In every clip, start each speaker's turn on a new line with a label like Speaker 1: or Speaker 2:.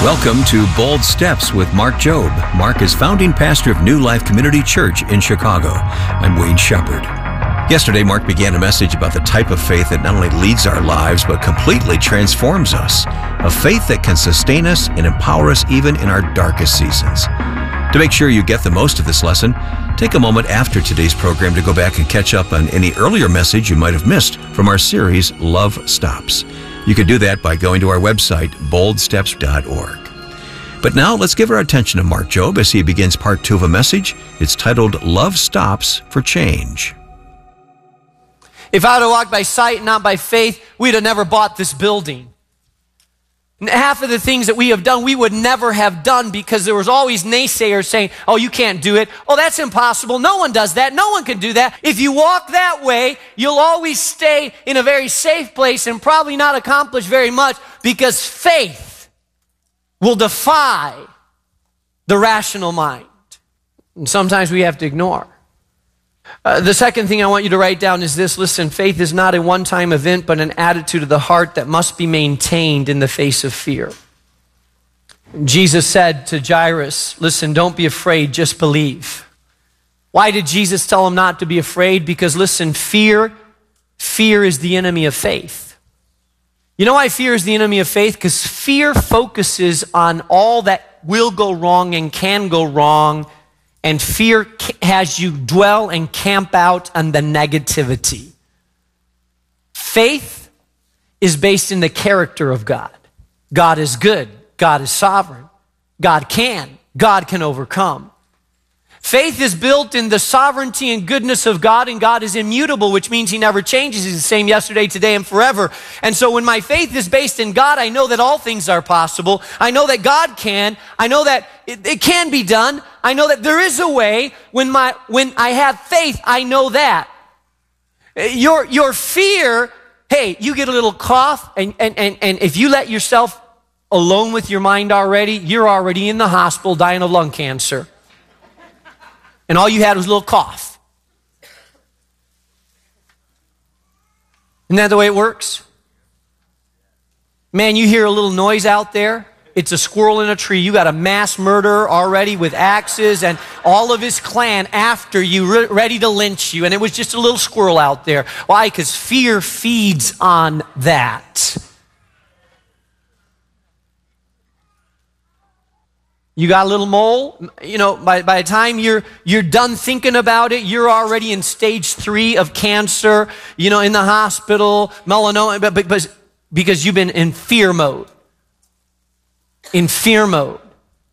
Speaker 1: Welcome to Bold Steps with Mark Jobe. Mark is founding pastor of New Life Community Church in Chicago. I'm Wayne Shepherd. Yesterday, Mark began a message about the type of faith that not only leads our lives, but completely transforms us. A faith that can sustain us and empower us even in our darkest seasons. To make sure you get the most of this lesson, take a moment after today's program to go back and catch up on any earlier message you might have missed from our series, Love Stops. You can do that by going to our website, boldsteps.org. But now let's give our attention to Mark Jobe as he begins part 2 of a message. It's titled, Love Stops for Change.
Speaker 2: If I had walked by sight and not by faith, we'd have never bought this building. And half of the things that we have done, we would never have done because there was always naysayers saying, oh, you can't do it. Oh, that's impossible. No one does that. No one can do that. If you walk that way, you'll always stay in a very safe place and probably not accomplish very much because faith will defy the rational mind. And sometimes we have to ignore. The second thing I want you to write down is this. Listen, faith is not a one-time event, but an attitude of the heart that must be maintained in the face of fear. Jesus said to Jairus, listen, don't be afraid, just believe. Why did Jesus tell him not to be afraid? Because listen, fear is the enemy of faith. You know why fear is the enemy of faith? Because fear focuses on all that will go wrong and can go wrong. And fear has you dwell and camp out on the negativity. Faith is based in the character of God. God is good. God is sovereign. God can overcome. Faith is built in the sovereignty and goodness of God, and God is immutable, which means He never changes. He's the same yesterday, today, and forever. And so when my faith is based in God, I know that all things are possible. I know that God can. I know that it can be done. I know that there is a way. When I have faith, I know that. Your fear, hey, you get a little cough, and if you let yourself alone with your mind already, you're already in the hospital dying of lung cancer. And all you had was a little cough. Isn't that the way it works? Man, you hear a little noise out there. It's a squirrel in a tree. You got a mass murderer already with axes and all of his clan after you, ready to lynch you. And it was just a little squirrel out there. Why? Because fear feeds on that. You got a little mole, you know, by the time you're done thinking about it, you're already in stage 3 of cancer, you know, in the hospital, melanoma, but because you've been in fear mode. In fear mode.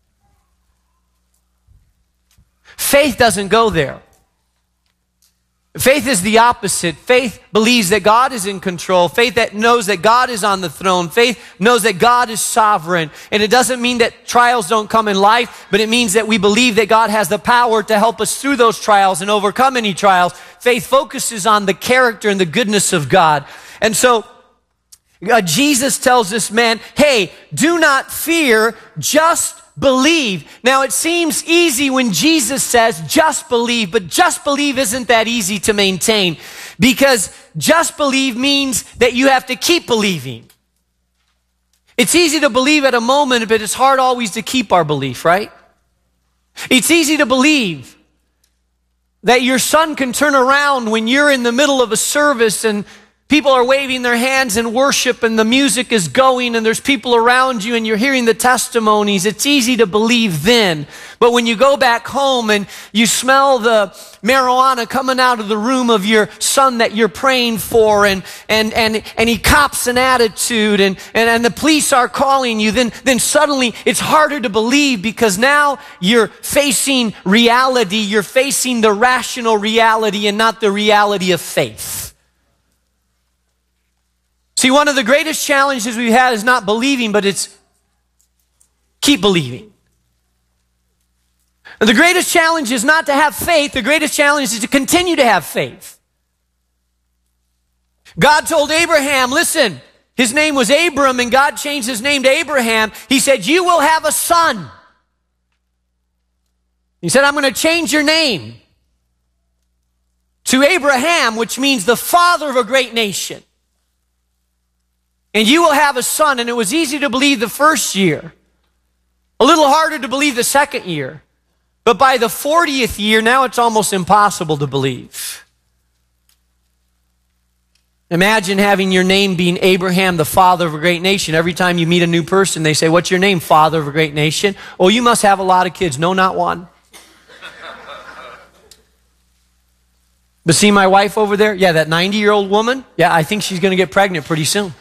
Speaker 2: Faith doesn't go there. Faith is the opposite. Faith believes that God is in control. Faith that knows that God is on the throne. Faith knows that God is sovereign. And it doesn't mean that trials don't come in life, but it means that we believe that God has the power to help us through those trials and overcome any trials. Faith focuses on the character and the goodness of God. And so Jesus tells this man, hey, do not fear, just believe. Now it seems easy when Jesus says just believe, but just believe isn't that easy to maintain because just believe means that you have to keep believing. It's easy to believe at a moment, but it's hard always to keep our belief, right? It's easy to believe that your son can turn around when you're in the middle of a service and people are waving their hands in worship and the music is going and there's people around you and you're hearing the testimonies. It's easy to believe then. But when you go back home and you smell the marijuana coming out of the room of your son that you're praying for and he cops an attitude and the police are calling you, then suddenly it's harder to believe because now you're facing reality. You're facing the rational reality and not the reality of faith. See, one of the greatest challenges we've had is not believing, but it's keep believing. And the greatest challenge is not to have faith. The greatest challenge is to continue to have faith. God told Abraham, listen, his name was Abram, and God changed his name to Abraham. He said, you will have a son. He said, I'm going to change your name to Abraham, which means the father of a great nation. And you will have a son. And it was easy to believe the first year. A little harder to believe the second year. But by the 40th year, now it's almost impossible to believe. Imagine having your name being Abraham, the father of a great nation. Every time you meet a new person, they say, what's your name, father of a great nation? Oh, you must have a lot of kids. No, not one. But see my wife over there? Yeah, that 90-year-old woman? Yeah, I think she's going to get pregnant pretty soon.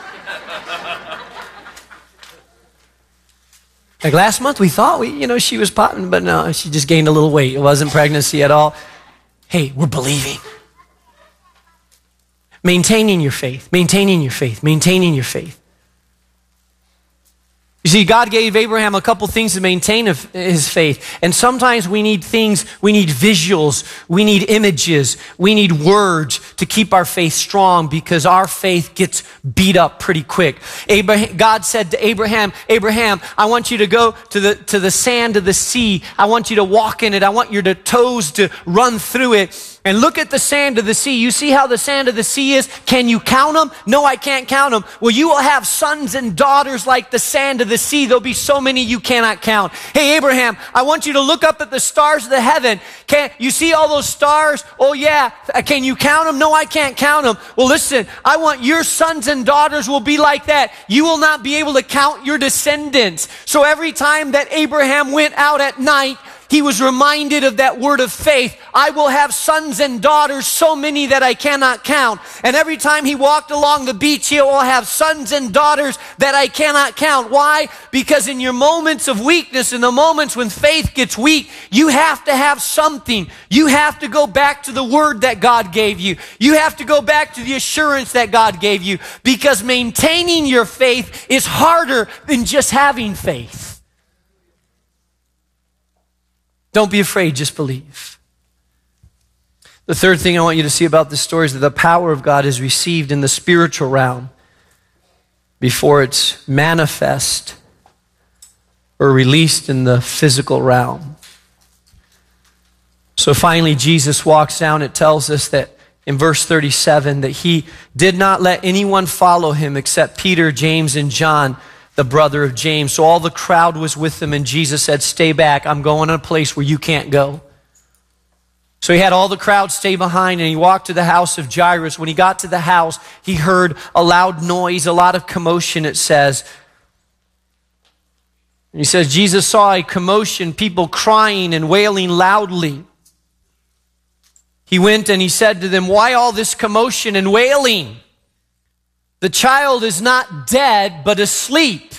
Speaker 2: Like last month, we thought she was popping, but no, she just gained a little weight. It wasn't pregnancy at all. Hey, we're believing. Maintaining your faith, maintaining your faith, maintaining your faith. You see, God gave Abraham a couple things to maintain his faith. And sometimes we need things, we need visuals, we need images, we need words to keep our faith strong because our faith gets beat up pretty quick. God said to Abraham, Abraham, I want you to go to the sand of the sea. I want you to walk in it. I want your toes to run through it. And look at the sand of the sea. You see how the sand of the sea is? Can you count them? No, I can't count them. Well, you will have sons and daughters like the sand of the sea. There'll be so many you cannot count. Hey, Abraham, I want you to look up at the stars of the heaven. Can you see all those stars? Oh, yeah. Can you count them? No, I can't count them. Well, listen, I want your sons and daughters will be like that. You will not be able to count your descendants. So every time that Abraham went out at night, he was reminded of that word of faith. I will have sons and daughters, so many that I cannot count. And every time he walked along the beach, he will have sons and daughters that I cannot count. Why? Because in your moments of weakness, in the moments when faith gets weak, you have to have something. You have to go back to the word that God gave you. You have to go back to the assurance that God gave you. Because maintaining your faith is harder than just having faith. Don't be afraid, just believe. The third thing I want you to see about this story is that the power of God is received in the spiritual realm before it's manifest or released in the physical realm. So finally, Jesus walks down. It tells us that in verse 37 that he did not let anyone follow him except Peter, James, and John, the brother of James. So all the crowd was with him, and Jesus said, stay back. I'm going to a place where you can't go. So he had all the crowd stay behind, and he walked to the house of Jairus. When he got to the house, he heard a loud noise, a lot of commotion, it says. And he says, Jesus saw a commotion, people crying and wailing loudly. He went and he said to them, why all this commotion and wailing? The child is not dead, but asleep.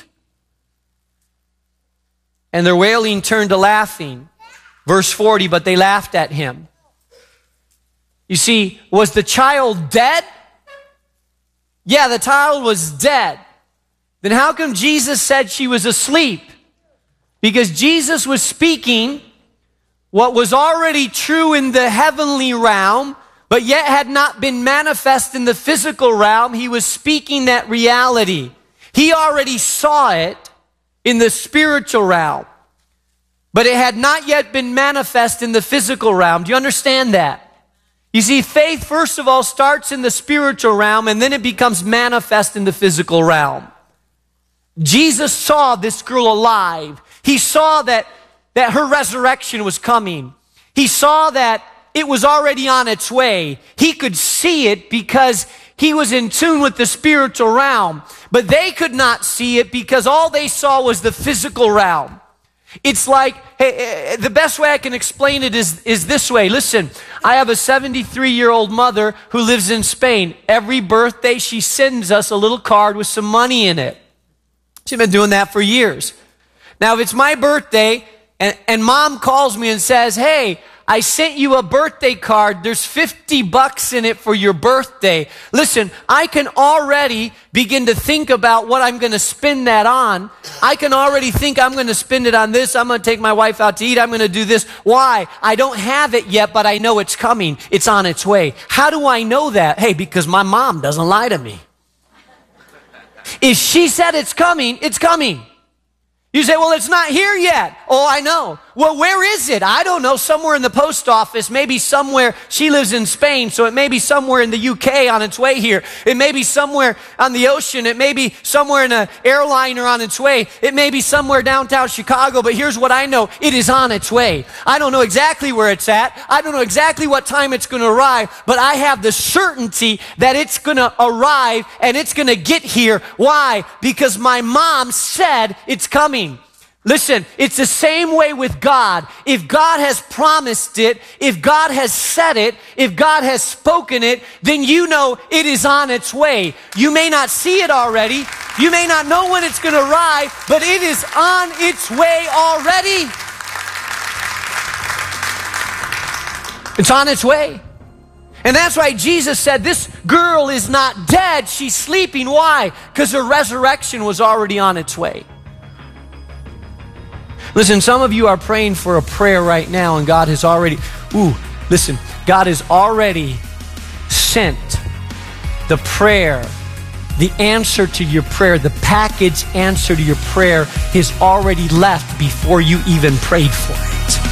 Speaker 2: And their wailing turned to laughing. Verse 40, but they laughed at him. You see, was the child dead? Yeah, the child was dead. Then how come Jesus said she was asleep? Because Jesus was speaking what was already true in the heavenly realm, but yet had not been manifest in the physical realm. He was speaking that reality. He already saw it in the spiritual realm, but it had not yet been manifest in the physical realm. Do you understand that? You see, faith, first of all, starts in the spiritual realm, and then it becomes manifest in the physical realm. Jesus saw this girl alive. He saw that her resurrection was coming. He saw that it was already on its way. He could see it because he was in tune with the spiritual realm. But they could not see it because all they saw was the physical realm. It's like, hey, the best way I can explain it is this way. Listen, I have a 73-year-old mother who lives in Spain. Every birthday she sends us a little card with some money in it. She's been doing that for years. Now, if it's my birthday and mom calls me and says, hey, I sent you a birthday card. There's $50 in it for your birthday. Listen, I can already begin to think about what I'm going to spend that on. I can already think I'm going to spend it on this. I'm going to take my wife out to eat. I'm going to do this. Why? I don't have it yet, but I know it's coming. It's on its way. How do I know that? Hey, because my mom doesn't lie to me. If she said it's coming, it's coming. You say, well, it's not here yet. Oh, I know. Well, where is it? I don't know. Somewhere in the post office, maybe somewhere. She lives in Spain, so it may be somewhere in the UK on its way here. It may be somewhere on the ocean. It may be somewhere in an airliner on its way. It may be somewhere downtown Chicago, but here's what I know. It is on its way. I don't know exactly where it's at. I don't know exactly what time it's going to arrive, but I have the certainty that it's going to arrive and it's going to get here. Why? Because my mom said it's coming. Listen, it's the same way with God. If God has promised it, if God has said it, if God has spoken it, then you know it is on its way. You may not see it already. You may not know when it's going to arrive, but it is on its way already. It's on its way. And that's why Jesus said, this girl is not dead, she's sleeping. Why? Because her resurrection was already on its way. Listen, some of you are praying for a prayer right now, and God has already, God has already sent the prayer, the answer to your prayer, the package answer to your prayer has already left before you even prayed for it.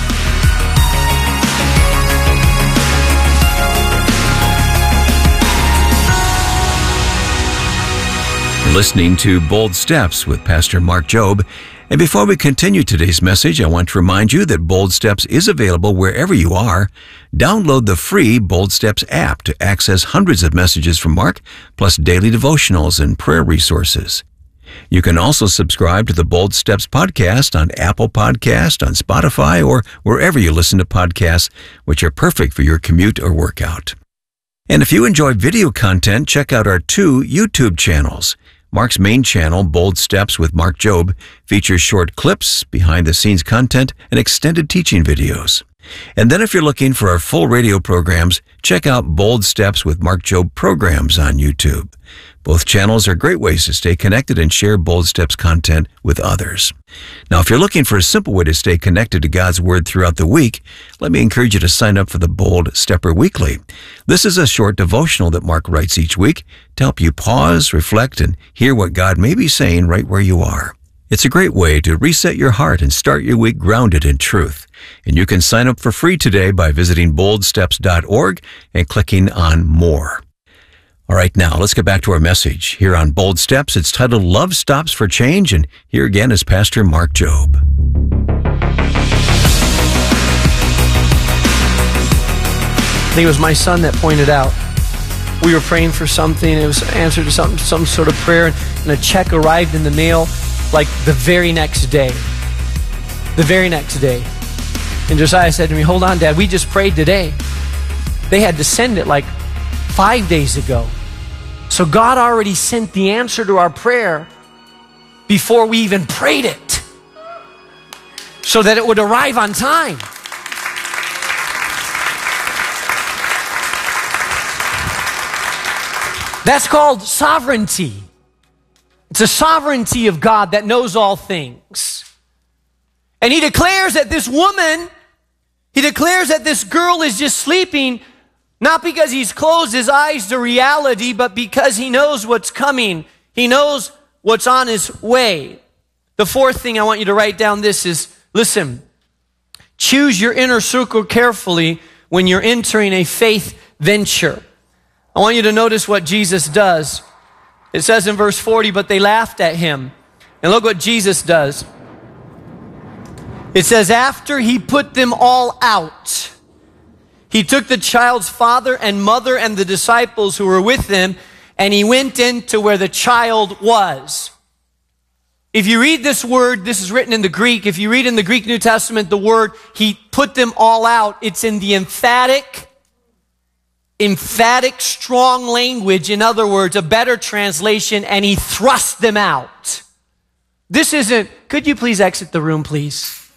Speaker 1: Listening to Bold Steps with Pastor Mark Jobe. And before we continue today's message, I want to remind you that Bold Steps is available wherever you are. Download the free Bold Steps app to access hundreds of messages from Mark, plus daily devotionals and prayer resources. You can also subscribe to the Bold Steps podcast on Apple Podcast, on Spotify, or wherever you listen to podcasts, which are perfect for your commute or workout. And if you enjoy video content, check out our 2 YouTube channels. Mark's main channel, Bold Steps with Mark Jobe, features short clips, behind-the-scenes content, and extended teaching videos. And then if you're looking for our full radio programs, check out Bold Steps with Mark Jobe programs on YouTube. Both channels are great ways to stay connected and share Bold Steps content with others. Now, if you're looking for a simple way to stay connected to God's Word throughout the week, let me encourage you to sign up for the Bold Stepper Weekly. This is a short devotional that Mark writes each week to help you pause, reflect, and hear what God may be saying right where you are. It's a great way to reset your heart and start your week grounded in truth. And you can sign up for free today by visiting boldsteps.org and clicking on More. All right, now let's get back to our message. Here on Bold Steps, it's titled Love Stops for Change, and here again is Pastor Mark Jobe.
Speaker 2: I think it was my son that pointed out. We were praying for something, it was an answer to some sort of prayer, and a check arrived in the mail like the very next day. The very next day. And Josiah said to me, hold on, Dad, we just prayed today. They had to send it like 5 days ago. So God already sent the answer to our prayer before we even prayed it, so that it would arrive on time. That's called sovereignty. It's a sovereignty of God that knows all things. And he declares that this woman, he declares that this girl is just sleeping, not because he's closed his eyes to reality, but because he knows what's coming. He knows what's on his way. The fourth thing I want you to write down this is, listen, choose your inner circle carefully when you're entering a faith venture. I want you to notice what Jesus does. It says in verse 40, but they laughed at him. And look what Jesus does. It says, after he put them all out, he took the child's father and mother and the disciples who were with them, and he went into where the child was. If you read this word, this is written in the Greek. If you read in the Greek New Testament, the word, he put them all out, it's in the emphatic, strong language. In other words, a better translation, and he thrust them out. This isn't, could you please exit the room, please?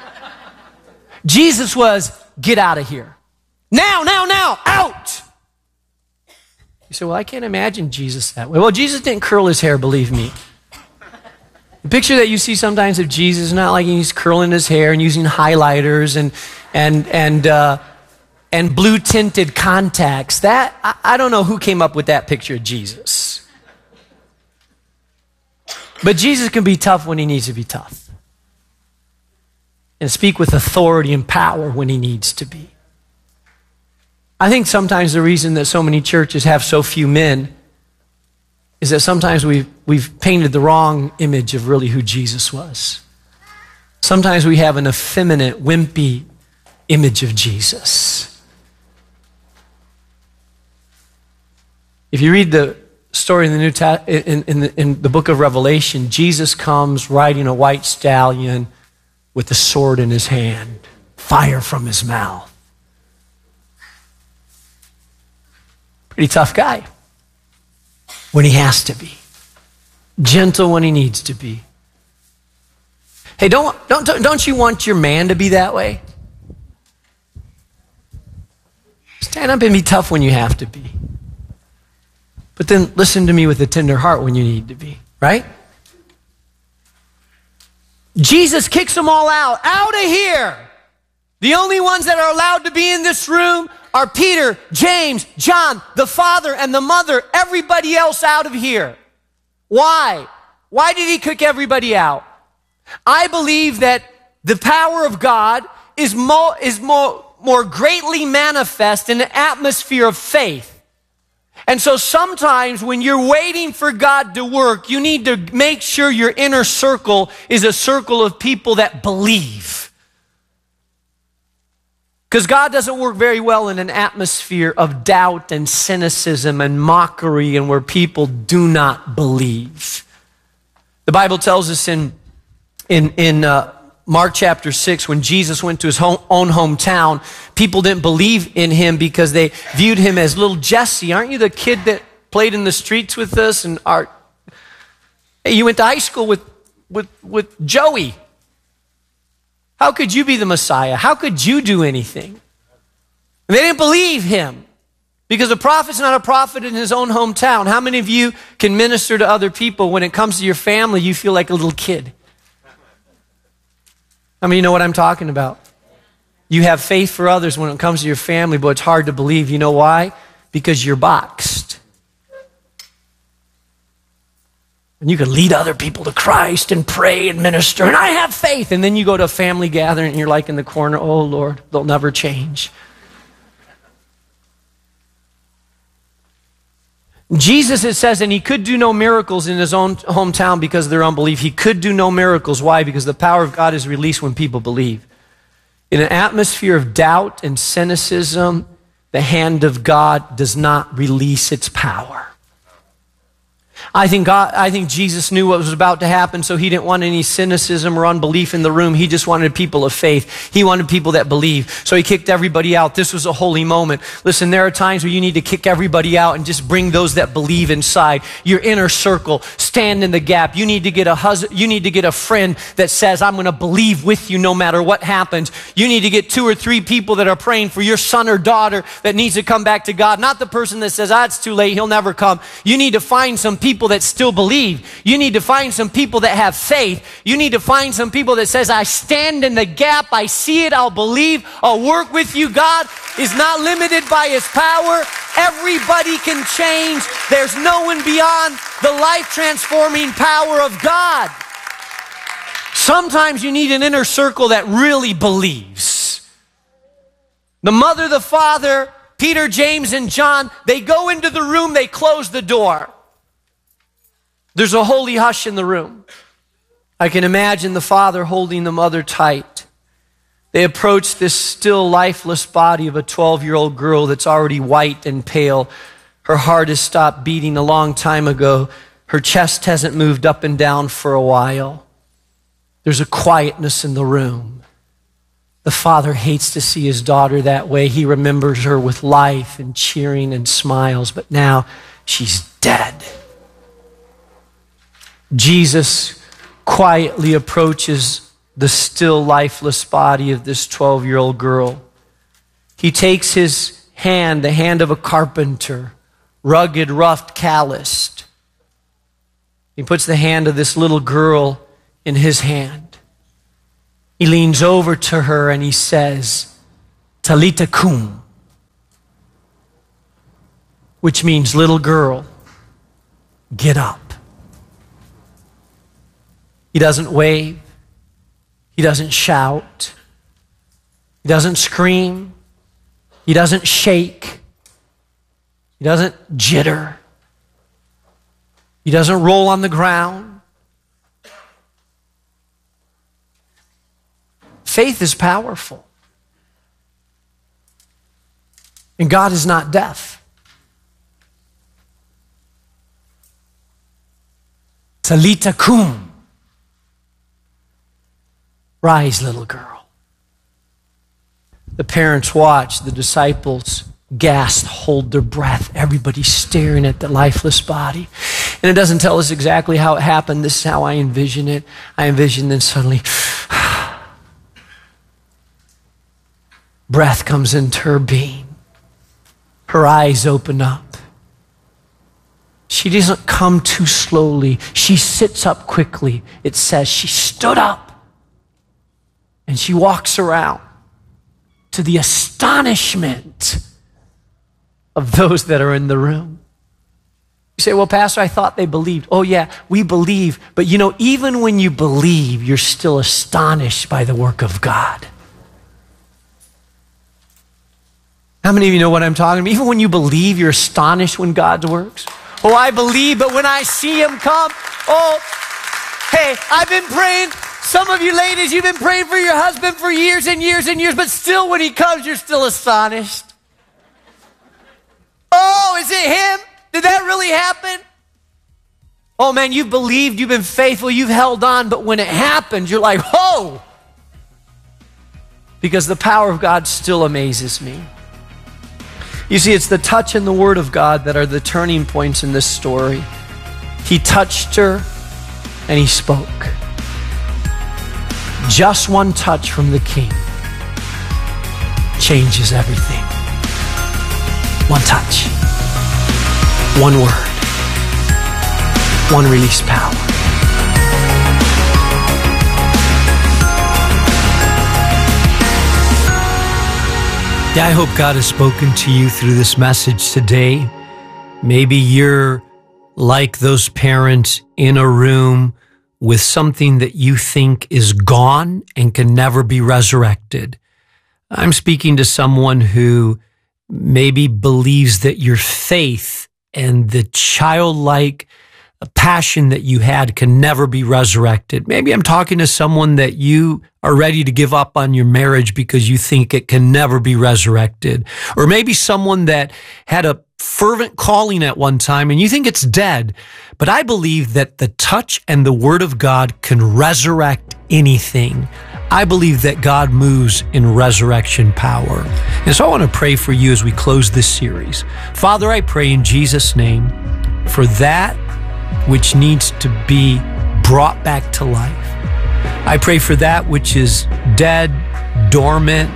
Speaker 2: Jesus was, get out of here. Now, out! You say, well, I can't imagine Jesus that way. Well, Jesus didn't curl his hair, believe me. The picture that you see sometimes of Jesus is not like he's curling his hair and using highlighters and blue-tinted contacts. That, I don't know who came up with that picture of Jesus. But Jesus can be tough when he needs to be tough. and speak with authority and power when he needs to be. I think sometimes the reason that so many churches have so few men is that sometimes we've painted the wrong image of really who Jesus was. Sometimes we have an effeminate, wimpy image of Jesus. If you read the story in the in the book of Revelation, Jesus comes riding a white stallion with a sword in his hand, fire from his mouth. Pretty tough guy when he has to be. Gentle when he needs to be. Hey, don't you want your man to be that way? Stand up and be tough when you have to be. But then listen to me with a tender heart when you need to be, right? Jesus kicks them all out. Out of here! The only ones that are allowed to be in this room are Peter, James, John, the father and the mother, everybody else out of here. Why? Why did he kick everybody out? I believe that the power of God is more greatly manifest in an atmosphere of faith. And so sometimes when you're waiting for God to work, you need to make sure your inner circle is a circle of people that believe. Because God doesn't work very well in an atmosphere of doubt and cynicism and mockery and where people do not believe. The Bible tells us in Mark chapter 6, when Jesus went to his own hometown, people didn't believe in him because they viewed him as little Jesse. Aren't you the kid that played in the streets with us? And hey, you went to high school with Joey. How could you be the Messiah? How could you do anything? And they didn't believe him because a prophet's not a prophet in his own hometown. How many of you can minister to other people when it comes to your family, you feel like a little kid? How many of you know what I'm talking about? You have faith for others when it comes to your family, but it's hard to believe. You know why? Because you're boxed. And you can lead other people to Christ and pray and minister, and I have faith. And then you go to a family gathering and you're like in the corner, oh Lord, they'll never change. Jesus, it says, and he could do no miracles in his own hometown because of their unbelief. He could do no miracles. Why? Because the power of God is released when people believe. In an atmosphere of doubt and cynicism, the hand of God does not release its power. I think Jesus knew what was about to happen, so he didn't want any cynicism or unbelief in the room. He just wanted people of faith. He wanted people that believe. So he kicked everybody out. This was a holy moment. Listen, there are times where you need to kick everybody out and just bring those that believe inside. Your inner circle, stand in the gap. You need to get a husband, you need to get a friend that says, I'm going to believe with you no matter what happens. You need to get 2 or 3 people that are praying for your son or daughter that needs to come back to God. Not the person that says, it's too late, he'll never come. You need to find some people that still believe. You need to find some people that have faith. You need to find some people that says, I stand in the gap, I see it, I'll believe, I'll work with you. God is not limited by his power. Everybody can change. There's no one beyond the life-transforming power of God. Sometimes you need an inner circle that really believes. The mother, the father, Peter, James, and John, they go into the room, they close the door. There's a holy hush in the room. I can imagine the father holding the mother tight. They approach this still lifeless body of a 12-year-old girl that's already white and pale. Her heart has stopped beating a long time ago. Her chest hasn't moved up and down for a while. There's a quietness in the room. The father hates to see his daughter that way. He remembers her with life and cheering and smiles, but now she's dead. Jesus quietly approaches the still lifeless body of this 12-year-old girl. He takes his hand, the hand of a carpenter, rugged, rough, calloused. He puts the hand of this little girl in his hand. He leans over to her and he says, Talita kum, which means, little girl, get up. He doesn't wave. He doesn't shout. He doesn't scream. He doesn't shake. He doesn't jitter. He doesn't roll on the ground. Faith is powerful. And God is not deaf. Talita kum. Rise, little girl. The parents watched, the disciples gasped, hold their breath. Everybody's staring at the lifeless body. And it doesn't tell us exactly how it happened. This is how I envision it. I envision then suddenly, breath comes into her being. Her eyes open up. She doesn't come too slowly. She sits up quickly. It says she stood up and she walks around to the astonishment of those that are in the room. You say, well, Pastor, I thought they believed. Oh, yeah, we believe. But you know, even when you believe, you're still astonished by the work of God. How many of you know what I'm talking about? Even when you believe, you're astonished when God works. Oh, I believe, but when I see him come, oh, hey, I've been praying. Some of you ladies, you've been praying for your husband for years and years and years, but still when he comes, you're still astonished. Oh, is it him? Did that really happen? Oh man, you've believed, you've been faithful, you've held on, but when it happens, you're like, whoa! Because the power of God still amazes me. You see, it's the touch and the word of God that are the turning points in this story. He touched her and he spoke. Just one touch from the King changes everything. One touch, one word, one release power. Yeah, I hope God has spoken to you through this message today. Maybe you're like those parents in a room with something that you think is gone and can never be resurrected. I'm speaking to someone who maybe believes that your faith and the childlike passion that you had can never be resurrected. Maybe I'm talking to someone that you are ready to give up on your marriage because you think it can never be resurrected. Or maybe someone that had a fervent calling at one time and you think it's dead. But I believe that the touch and the word of God can resurrect anything. I believe that God moves in resurrection power. And so I want to pray for you as we close this series. Father, I pray in Jesus' name for that which needs to be brought back to life. I pray for that which is dead, dormant,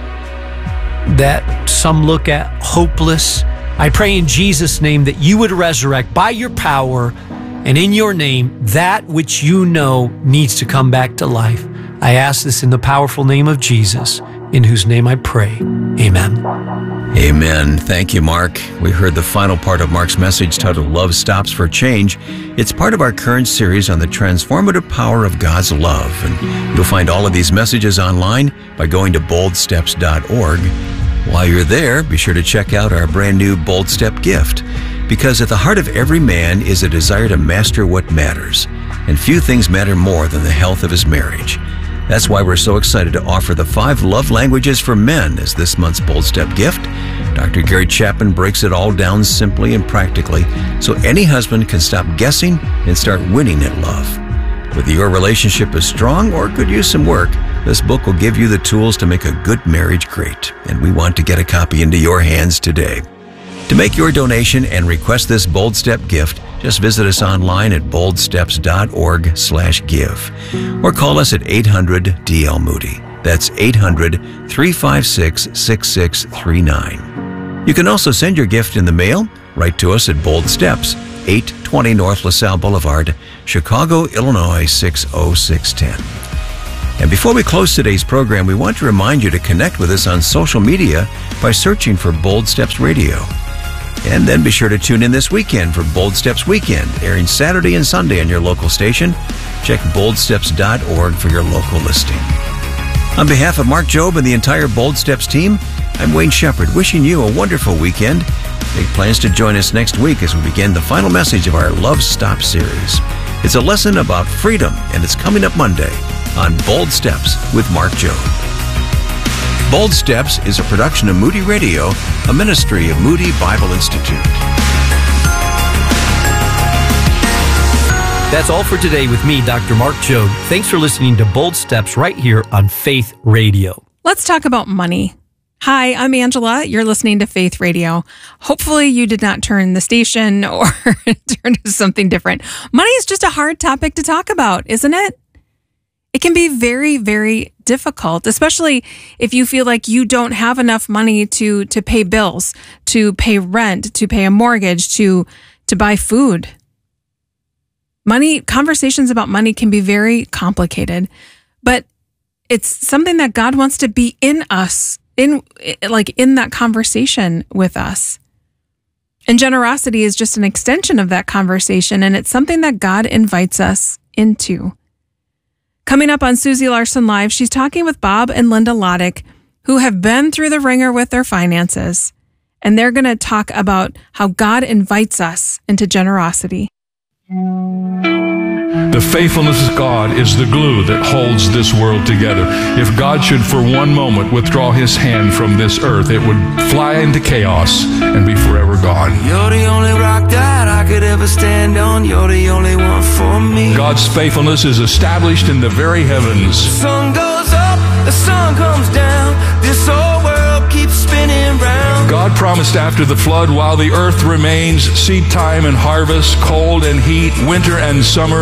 Speaker 2: that some look at hopeless. I pray in Jesus' name that you would resurrect by your power and in your name that which you know needs to come back to life. I ask this in the powerful name of Jesus, in whose name I pray. Amen.
Speaker 1: Amen. Thank you, Mark. We heard the final part of Mark's message titled Love Stops for Change. It's part of our current series on the transformative power of God's love. And you'll find all of these messages online by going to boldsteps.org. While you're there, be sure to check out our brand new Bold Step gift. Because at the heart of every man is a desire to master what matters. And few things matter more than the health of his marriage. That's why we're so excited to offer the 5 love languages for men as this month's Bold Step gift. Dr. Gary Chapman breaks it all down simply and practically so any husband can stop guessing and start winning at love. Whether your relationship is strong or could use some work, this book will give you the tools to make a good marriage great. And we want to get a copy into your hands today. To make your donation and request this Bold Step gift, just visit us online at boldsteps.org/give or call us at 800-DL-MOODY. That's 800-356-6639. You can also send your gift in the mail. Write to us at Bold Steps, 820 North LaSalle Boulevard, Chicago, Illinois 60610. And before we close today's program, we want to remind you to connect with us on social media by searching for Bold Steps Radio. And then be sure to tune in this weekend for Bold Steps Weekend, airing Saturday and Sunday on your local station. Check boldsteps.org for your local listing. On behalf of Mark Jobe and the entire Bold Steps team, I'm Wayne Shepherd, wishing you a wonderful weekend. Make plans to join us next week as we begin the final message of our Love Stop series. It's a lesson about freedom, and it's coming up Monday on Bold Steps with Mark Jobe. Bold Steps is a production of Moody Radio, a ministry of Moody Bible Institute.
Speaker 3: That's all for today with me, Dr. Mark Jobe. Thanks for listening to Bold Steps right here on Faith Radio.
Speaker 4: Let's talk about money. Hi, I'm Angela. You're listening to Faith Radio. Hopefully you did not turn the station or turn to something different. Money is just a hard topic to talk about, isn't it? It can be very, very difficult, especially if you feel like you don't have enough money to pay bills, to pay rent, to pay a mortgage, to buy food. Conversations about money can be very complicated, but it's something that God wants to be in us, in that conversation with us. And generosity is just an extension of that conversation, and it's something that God invites us into. Coming up on Susie Larson Live, she's talking with Bob and Linda Loddick, who have been through the ringer with their finances, and they're going to talk about how God invites us into generosity.
Speaker 5: The faithfulness of God is the glue that holds this world together. If God should for one moment withdraw his hand from this earth, it would fly into chaos and be forever gone.
Speaker 6: You're the only rock that I could ever stand on. You're the only one for me.
Speaker 5: God's faithfulness is established in the very heavens.
Speaker 6: The sun goes up, the sun comes down. This whole world keeps spinning round.
Speaker 5: God promised after the flood, while the earth remains, seed time and harvest, cold and heat, winter and summer,